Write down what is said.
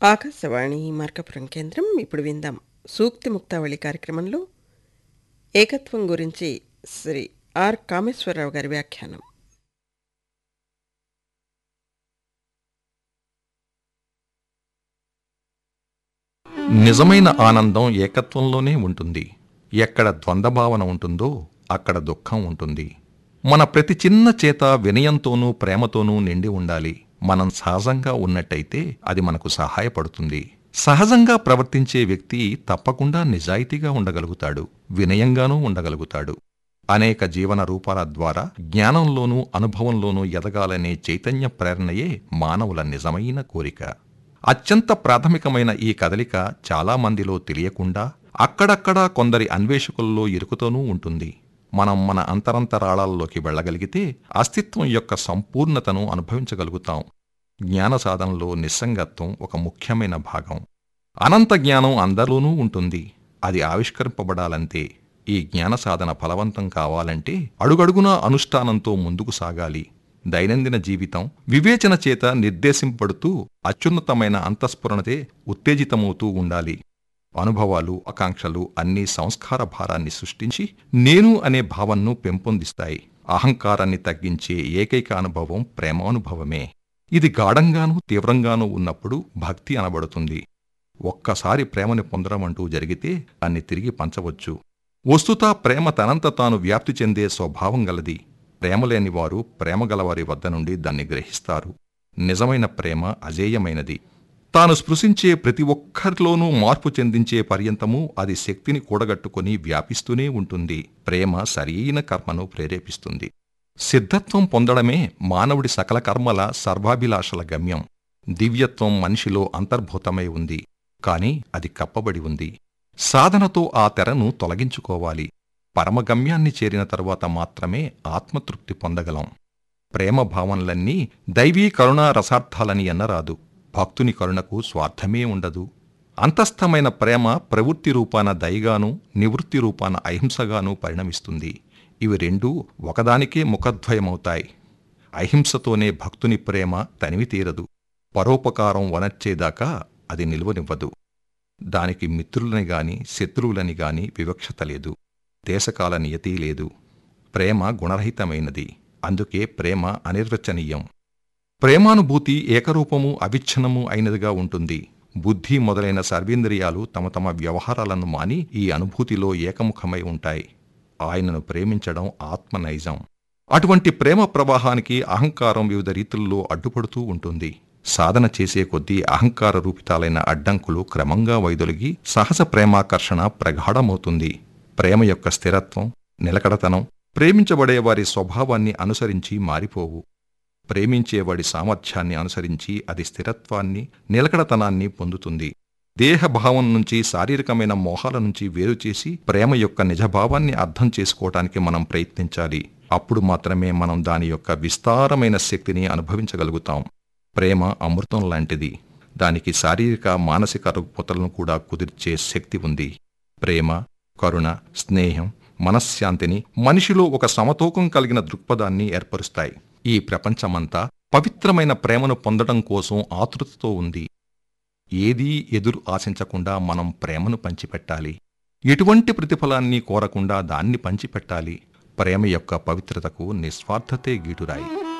ఆకాశవాణి మార్కాపురం కేంద్రం. ఇప్పుడు విందాం సూక్తి ముక్తావళి కార్యక్రమంలో ఏకత్వం గురించి శ్రీ ఆర్ కామేశ్వరరావు గారి వ్యాఖ్యానం. నిజమైన ఆనందం ఏకత్వంలోనే ఉంటుంది. ఎక్కడ ద్వంద్వభావన ఉంటుందో అక్కడ దుఃఖం ఉంటుంది. మన ప్రతి చిన్న చేత వినయంతోనూ ప్రేమతోనూ నిండి ఉండాలి. మనం సహజంగా ఉన్నట్టయితే అది మనకు సహాయపడుతుంది. సహజంగా ప్రవర్తించే వ్యక్తి తప్పకుండా నిజాయితీగా ఉండగలుగుతాడు, వినయంగానూ ఉండగలుగుతాడు. అనేక జీవన రూపాల ద్వారా జ్ఞానంలోనూ అనుభవంలోనూ ఎదగాలనే చైతన్య ప్రేరణయే మానవుల నిజమైన కోరిక. అత్యంత ప్రాథమికమైన ఈ కదలిక చాలామందిలో తెలియకుండా అక్కడక్కడా కొందరి అన్వేషకుల్లో ఇరుకుతోనూ ఉంటుంది. మనం మన అంతరంతరాళాల్లోకి వెళ్లగలిగితే అస్తిత్వం యొక్క సంపూర్ణతను అనుభవించగలుగుతాం. జ్ఞాన సాధనలో నిస్సంగత్వం ఒక ముఖ్యమైన భాగం. అనంత జ్ఞానం అందరిలోనూ ఉంటుంది. అది ఆవిష్కరింపబడాలంటే, ఈ జ్ఞాన సాధన ఫలవంతం కావాలంటే అడుగడుగునా అనుష్ఠానంతో ముందుకు సాగాలి. దైనందిన జీవితం వివేచన చేత నిర్దేశింపబడుతూ అత్యున్నతమైన అంతఃస్ఫురణతే ఉత్తేజితమవుతూ ఉండాలి. అనుభవాలు, ఆకాంక్షలు అన్నీ సంస్కార భారాన్ని సృష్టించి నేను అనే భావనను పెంపొందిస్తాయి. అహంకారాన్ని తగ్గించే ఏకైక అనుభవం ప్రేమానుభవమే. ఇది గాఢంగానూ తీవ్రంగానూ ఉన్నప్పుడు భక్తి అనబడుతుంది. ఒక్కసారి ప్రేమని పొందడం అంటూ జరిగితే దాన్ని తిరిగి పంచవచ్చు. వస్తుతా ప్రేమ తనంత తాను వ్యాప్తి చెందే స్వభావం గలది. ప్రేమలేనివారు ప్రేమగలవారి వద్ద నుండి దాన్ని గ్రహిస్తారు. నిజమైన ప్రేమ అజేయమైనది. తాను స్పృశించే ప్రతి ఒక్కరిలోనూ మార్పు చెందించే పర్యంతమూ అది శక్తిని కూడగట్టుకుని వ్యాపిస్తూనే ఉంటుంది. ప్రేమ సరియైన కర్మను ప్రేరేపిస్తుంది. సిద్ధత్వం పొందడమే మానవుడి సకల కర్మల సర్వాభిలాషల గమ్యం. దివ్యత్వం మనిషిలో అంతర్భూతమై ఉంది, కాని అది కప్పబడి ఉంది. సాధనతో ఆ తెరను తొలగించుకోవాలి. పరమగమ్యాన్ని చేరిన తరువాత మాత్రమే ఆత్మతృప్తి పొందగలం. ప్రేమ భావనలన్నీ దైవీ కరుణా రసార్థాలని ఎన్నరాదు. భక్తుని కరుణకు స్వార్థమే ఉండదు. అంతస్థమైన ప్రేమ ప్రవృత్తి రూపాన దయగానూ నివృత్తి రూపాన అహింసగానూ పరిణమిస్తుంది. ఇవి రెండూ ఒకదానికే ముఖద్వయమవుతాయి. అహింసతోనే భక్తుని ప్రేమ తనివి తీరదు. పరోపకారం వనర్చేదాకా అది నిలువనివ్వదు. దానికి మిత్రులని గాని శత్రువులని గాని వివక్షత లేదు. దేశకాల నియతి లేదు. ప్రేమ గుణరహితమైనది. అందుకే ప్రేమ అనిర్వచనీయం. ప్రేమానుభూతి ఏకరూపము అవిచ్ఛిన్నము అయినదిగా ఉంటుంది. బుద్ధి మొదలైన సర్వేంద్రియాలు తమ తమ వ్యవహారాలను మాని ఈ అనుభూతిలో ఏకముఖమై ఉంటాయి. ఆయనను ప్రేమించడం ఆత్మనైజం. అటువంటి ప్రేమ ప్రవాహానికి అహంకారం వివిధ రీతుల్లో అడ్డుపడుతూ ఉంటుంది. సాధన చేసే కొద్దీ అహంకార రూపితాలైన అడ్డంకులు క్రమంగా వైదొలిగి సహజ ప్రేమాకర్షణ ప్రగాఢమవుతుంది. ప్రేమ యొక్క స్థిరత్వం, నిలకడతనం ప్రేమించబడేవారి స్వభావాన్ని అనుసరించి మారిపోవు. ప్రేమించేవాడి సామర్థ్యాన్ని అనుసరించి అది స్థిరత్వాన్ని, నిలకడతనాన్ని పొందుతుంది. దేహభావం నుంచి, శారీరకమైన మోహాల నుంచి వేరుచేసి ప్రేమ యొక్క నిజభావాన్ని అర్థం చేసుకోవటానికి మనం ప్రయత్నించాలి. అప్పుడు మాత్రమే మనం దాని యొక్క విస్తారమైన శక్తిని అనుభవించగలుగుతాం. ప్రేమ అమృతం లాంటిది. దానికి శారీరక, మానసిక రుగ్మతలను కూడా కుదిర్చే శక్తి ఉంది. ప్రేమ, కరుణ, స్నేహం, మనశ్శాంతిని మనిషిలో ఒక సమతూకం కలిగిన దృక్పథాన్ని ఏర్పరుస్తాయి. ఈ ప్రపంచమంతా పవిత్రమైన ప్రేమను పొందడం కోసం ఆతృతతో ఉంది. ఏదీ ఎదురు ఆశించకుండా మనం ప్రేమను పంచిపెట్టాలి. ఎటువంటి ప్రతిఫలాన్ని కోరకుండా దాన్ని పంచిపెట్టాలి. ప్రేమ యొక్క పవిత్రతకు నిస్వార్థతే గీటురాయి.